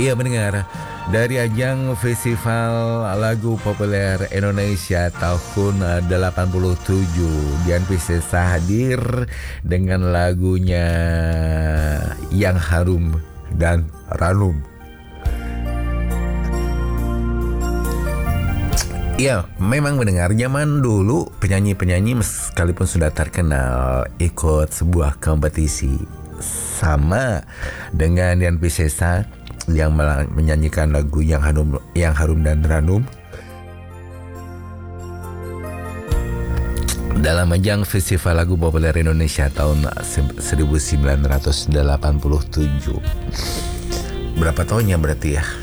Iya mendengar. Dari ajang Festival Lagu Populer Indonesia tahun 87, Dian Piscesa hadir dengan lagunya Yang Harum dan Ranum. Iya, memang mendengar zaman dulu penyanyi-penyanyi sekalipun sudah terkenal ikut sebuah kompetisi. Sama dengan Dian Piscesa yang menyanyikan lagu Yang Harum dan Ranum dalam ajang Festival Lagu Populer Indonesia tahun 1987. Berapa tahunnya berarti ya?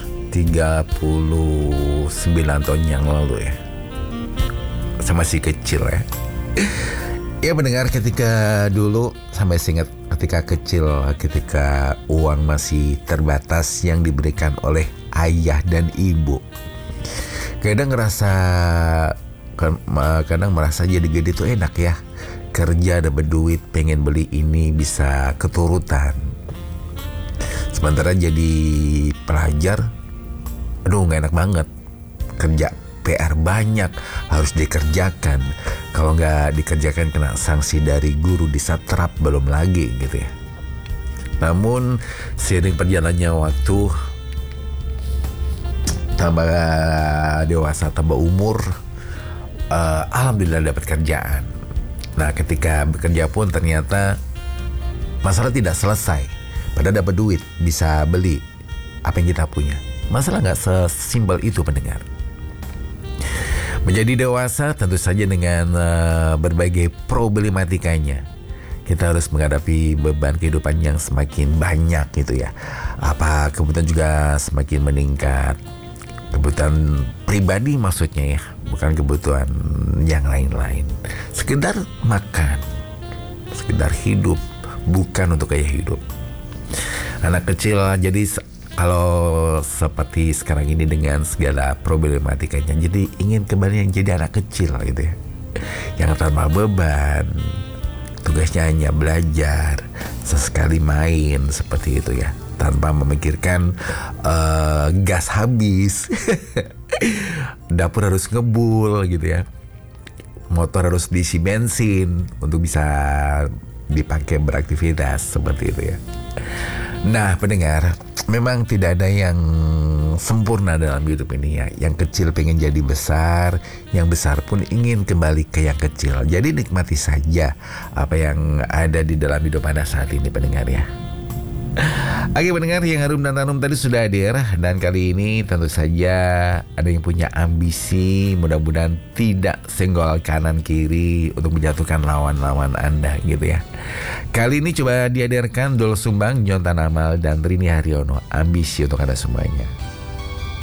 39 tahun yang lalu ya. Saya masih kecil ya. Ya mendengar ketika dulu sampai ingat ketika kecil, ketika uang masih terbatas yang diberikan oleh ayah dan ibu. Kadang merasa jadi gede tuh enak ya. Kerja dapat duit, pengen beli ini bisa keturutan. Sementara jadi pelajar, aduh gak enak banget. Kerja PR banyak, harus dikerjakan. Kalau gak dikerjakan kena sanksi dari guru, disatrap, belum lagi gitu ya. Namun seiring perjalannya waktu, tambah dewasa, tambah umur, alhamdulillah dapat kerjaan. Nah ketika bekerja pun ternyata masalah tidak selesai. Padahal dapat duit, bisa beli apa yang kita punya. Masalah gak sesimpel itu pendengar. Menjadi dewasa tentu saja dengan berbagai problematikanya. Kita harus menghadapi beban kehidupan yang semakin banyak gitu ya. Apa kebutuhan juga semakin meningkat. Kebutuhan pribadi maksudnya ya, bukan kebutuhan yang lain-lain. Sekedar makan, sekedar hidup, bukan untuk gaya hidup. Anak kecil jadi kalau seperti sekarang ini dengan segala problematikanya, jadi ingin kembali yang jadi anak kecil gitu ya, yang tanpa beban, tugasnya hanya belajar, sesekali main seperti itu ya, tanpa memikirkan gas habis, dapur harus ngebul gitu ya, motor harus diisi bensin untuk bisa dipakai beraktivitas seperti itu ya. Nah pendengar, memang tidak ada yang sempurna dalam hidup ini ya. Yang kecil pengen jadi besar, yang besar pun ingin kembali ke yang kecil. Jadi nikmati saja apa yang ada di dalam hidup Anda saat ini pendengar ya. Oke pendengar, Yang Harum dan Ranum tadi sudah hadir. Dan kali ini tentu saja ada yang punya ambisi, mudah-mudahan tidak senggol kanan kiri untuk menjatuhkan lawan-lawan Anda gitu ya. Kali ini coba dihadirkan Doel Sumbang, Jontan Amal, dan Rini Haryono. Ambisi untuk Anda semuanya.